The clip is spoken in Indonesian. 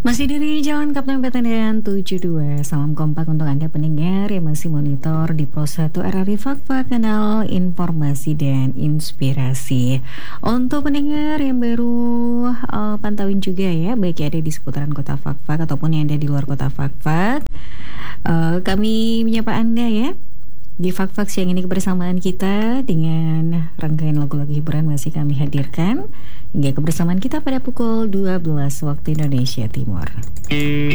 Masih dari Jalan Kapten Petendian 72. Salam kompak untuk Anda pendengar yang masih monitor di Pro 1 RRI Fakfa, kanal informasi dan inspirasi. Untuk pendengar yang baru pantauin juga ya, baik yang ada di seputaran kota Fakfak ataupun yang ada di luar kota Fakfak, kami menyapa Anda ya. Di Fakfak siang ini kebersamaan kita dengan rangkaian lagu-lagu hiburan masih kami hadirkan hingga kebersamaan kita pada pukul 12 waktu Indonesia Timur.